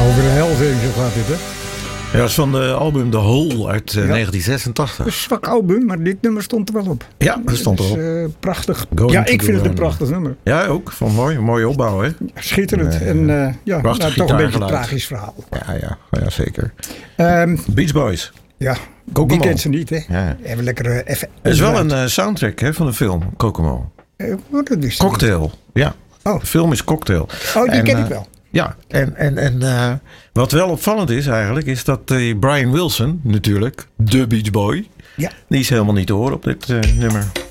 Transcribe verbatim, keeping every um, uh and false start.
Over de helft heen, zo gaat dit, hè? Ja, dat is van de album The Hole uit uh, Ja. negentien zesentachtig. Een zwak album, maar dit nummer stond er wel op. Ja, dat stond erop. Dus, uh, prachtig. Going ja, to ik the vind het een run. prachtig nummer. Ja, ook. Van mooi. Een mooie opbouw, hè? Schitterend. Nee, en uh, ja, nou, prachtig toch een beetje een gitaargeluid. tragisch verhaal. Ja, ja, ja zeker. Um, Beach Boys. ja, Kokomo. wie kent ze niet, hè? Ja. Even lekker uh, even... Het is wel een uh, soundtrack hè, van de film, Kokomo. Uh, wat is het? Cocktail. Ja. Oh. De film is Cocktail. Oh, die En, ken uh, ik wel. Ja, en, en, en uh, wat wel opvallend is eigenlijk, is dat uh, Brian Wilson, natuurlijk, de Beach Boy, Ja. die is helemaal niet te horen op dit uh, nummer.